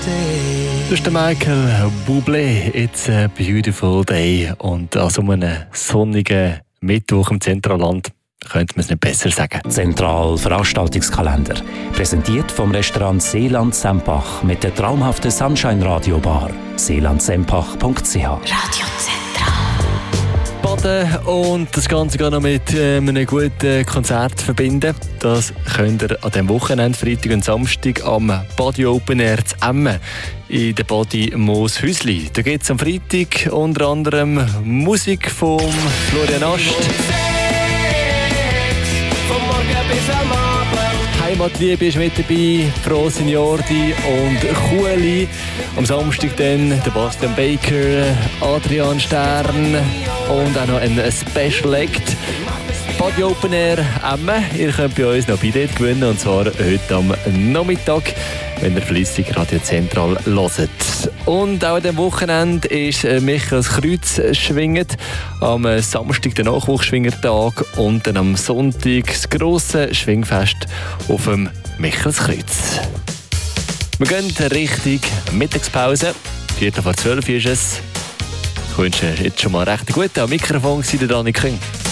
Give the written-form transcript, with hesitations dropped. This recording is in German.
Das ist der Michael Bublé. It's a beautiful day. Und an so einem sonnigen Mittwoch im Zentralland könnte man es nicht besser sagen. Zentral Veranstaltungskalender. Präsentiert vom Restaurant Seeland Sempach mit der traumhaften Sunshine Radio Bar. seelandsempach.ch. Radio Zentral. Baden und das Ganze noch mit einem guten Konzert verbinden. Das könnt ihr an diesem Wochenende, Freitag und Samstag, am Body Open Air zu Emmen in der Body Mooshäusli. Da gibt es am Freitag unter anderem Musik von Florian Ast. Heimatliebe ist mit dabei, Pro Signordi und Kueli. Am Samstag dann der Bastian Baker, Adrian Stern und auch noch ein Special Act. Body Open Air Emmen. Ihr könnt bei uns noch Billett gewinnen, und zwar heute am Nachmittag, wenn ihr fleissig Radio Zentral hört. Und auch an diesem Wochenende ist Michaels Kreuz schwingend. Am Samstag der Nachwuchsschwingertag und dann am Sonntag das grosse Schwingfest auf dem Michaels Kreuz. Wir gehen Richtung Mittagspause. 11:45 ist es. Ich wünsche jetzt schon mal recht gut. Am Mikrofon war der Dani Küng.